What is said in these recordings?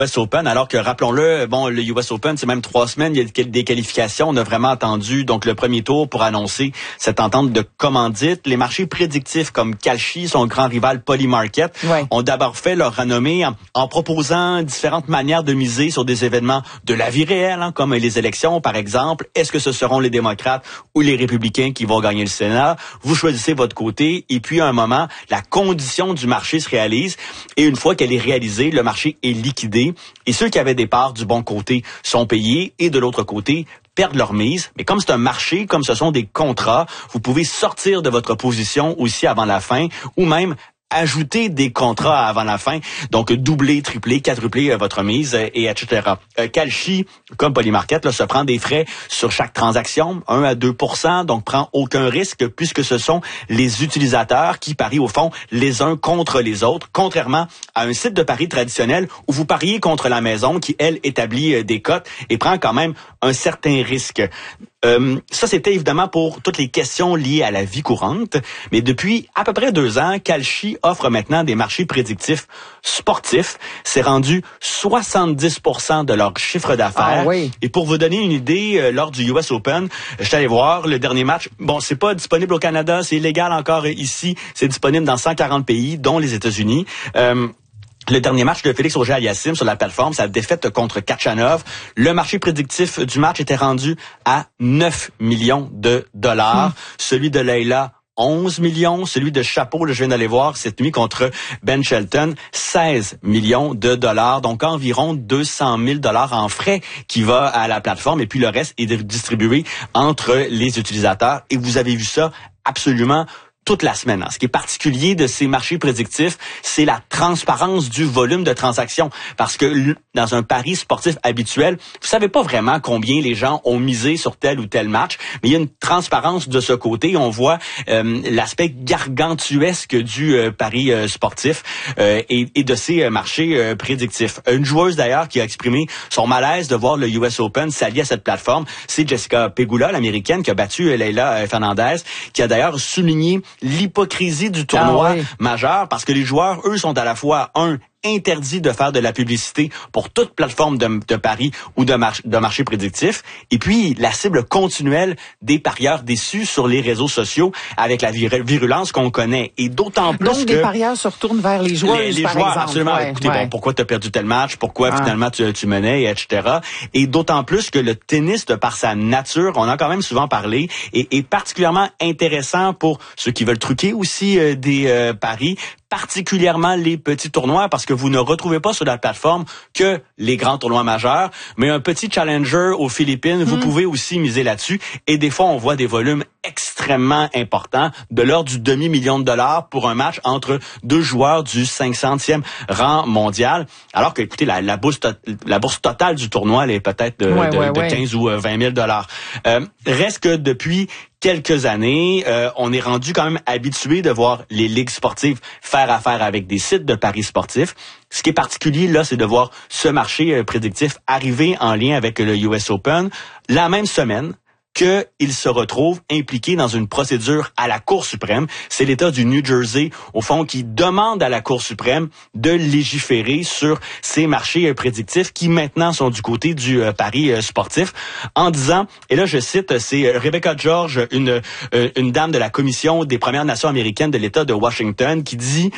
US Open, alors que, rappelons-le, bon, le US Open, c'est même 3 semaines, il y a des qualifications. On a vraiment attendu, donc, le premier tour pour annoncer cette entente de commandite. Les marchés prédictifs comme Kalshi, son grand rival Polymarket, ont d'abord fait leur renommée en proposant différentes manières de miser sur des événements de la vie réelle, comme les élections, par exemple. Est-ce que ce seront les démocrates ou les républicains qui vont gagner le Sénat? Vous choisissez votre côté, et puis, à un moment, la condition du marché se réalise, et une fois qu'elle est réalisée, le marché est liquidé. Et ceux qui avaient des parts du bon côté sont payés et de l'autre côté perdent leur mise. Mais comme c'est un marché, comme ce sont des contrats, vous pouvez sortir de votre position aussi avant la fin ou même ajouter des contrats avant la fin, donc doubler, tripler, quadrupler votre mise, et etc. Kalshi, comme Polymarket, là, se prend des frais sur chaque transaction, 1 à 2%, donc prend aucun risque puisque ce sont les utilisateurs qui parient au fond les uns contre les autres, contrairement à un site de paris traditionnel où vous pariez contre la maison qui, elle, établit des cotes et prend quand même un certain risque. Ça, c'était évidemment pour toutes les questions liées à la vie courante. Mais depuis à peu près 2 ans, Kalshi offre maintenant des marchés prédictifs sportifs. C'est rendu 70% de leur chiffre d'affaires. Et pour vous donner une idée, lors du US Open, je suis allé voir le dernier match. Bon, c'est pas disponible au Canada, c'est illégal encore ici. C'est disponible dans 140 pays, dont les États-Unis. Le dernier match de Félix Auger-Aliassime sur la plateforme, sa défaite contre Khachanov. Le marché prédictif du match était rendu à 9 millions de dollars. Celui de Leila, 11 millions. Celui de Chapeau, je viens d'aller voir cette nuit contre Ben Shelton, 16 millions de dollars. Donc environ 200 000 dollars en frais qui va à la plateforme. Et puis le reste est distribué entre les utilisateurs. Et vous avez vu ça absolument toute la semaine. Ce qui est particulier de ces marchés prédictifs, c'est la transparence du volume de transactions. Parce que dans un pari sportif habituel, vous savez pas vraiment combien les gens ont misé sur tel ou tel match, mais il y a une transparence de ce côté. On voit l'aspect gargantuesque du pari sportif et de ces marchés prédictifs. Une joueuse d'ailleurs qui a exprimé son malaise de voir le US Open s'allier à cette plateforme, c'est Jessica Pegula, l'américaine, qui a battu Leila Fernandez, qui a d'ailleurs souligné l'hypocrisie du tournoi majeur, parce que les joueurs, eux, sont à la fois, interdit de faire de la publicité pour toute plateforme de paris ou de marché prédictif. Et puis, la cible continuelle des parieurs déçus sur les réseaux sociaux avec la virulence qu'on connaît. Et d'autant plus donc, des parieurs se retournent vers les joueurs, les par joueurs, exemple. Absolument. Écoutez, bon, pourquoi tu as perdu tel match? Pourquoi finalement tu menais, etc. Et d'autant plus que le tennis, de par sa nature, on en a quand même souvent parlé, est particulièrement intéressant pour ceux qui veulent truquer aussi des paris, particulièrement les petits tournois, parce que vous ne retrouvez pas sur la plateforme que les grands tournois majeurs, mais un petit challenger aux Philippines, vous pouvez aussi miser là-dessus. Et des fois, on voit des volumes extrêmement importants, de l'ordre du demi-million de dollars pour un match entre 2 joueurs du 500e rang mondial. Alors que, écoutez, la bourse totale du tournoi, elle est peut-être de 15 ou 20 000 dollars. Reste que depuis quelques années, on est rendu quand même habitué de voir les ligues sportives faire affaire avec des sites de paris sportifs. Ce qui est particulier, là, c'est de voir ce marché prédictif arriver en lien avec le US Open la même semaine qu'il se retrouve impliqué dans une procédure à la Cour suprême. C'est l'État du New Jersey, au fond, qui demande à la Cour suprême de légiférer sur ces marchés prédictifs qui maintenant sont du côté du pari sportif, en disant, et là je cite, c'est Rebecca George, une dame de la Commission des Premières Nations américaines de l'État de Washington, qui dit,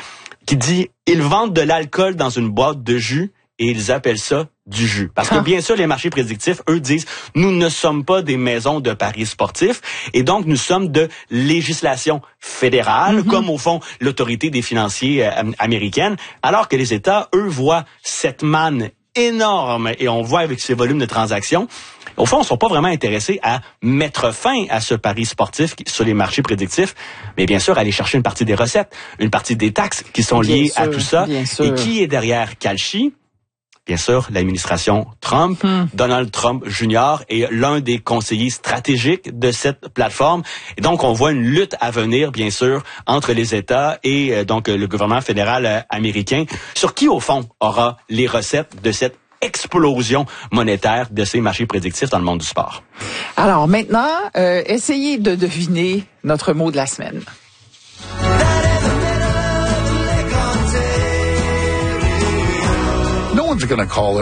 ils vendent de l'alcool dans une boîte de jus et ils appellent ça du jus. Parce que bien sûr, les marchés prédictifs, eux, disent, nous ne sommes pas des maisons de paris sportifs et donc nous sommes de législation fédérale, comme au fond l'autorité des financiers américaine, alors que les États, eux, voient cette manne énorme et on voit avec ces volumes de transactions, au fond, ils ne sont pas vraiment intéressés à mettre fin à ce pari sportif sur les marchés prédictifs, mais bien sûr, aller chercher une partie des recettes, une partie des taxes qui sont liées à tout ça. Et qui est derrière Kalshi? Bien sûr, l'administration Trump. Donald Trump Jr. est l'un des conseillers stratégiques de cette plateforme. Et donc, on voit une lutte à venir, bien sûr, entre les États et donc le gouvernement fédéral américain, sur qui, au fond, aura les recettes de cette explosion monétaire de ces marchés prédictifs dans le monde du sport. Alors maintenant, essayez de deviner notre mot de la semaine. going to call it